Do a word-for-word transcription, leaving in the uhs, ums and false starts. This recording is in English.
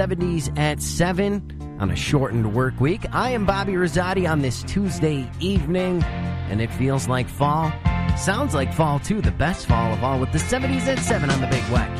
seventies at seven on a shortened work week. I am Bobby Rosati on this Tuesday evening, and it feels like fall. Sounds like fall, too. The best fall of all with the seventies at seven on the Big Wax.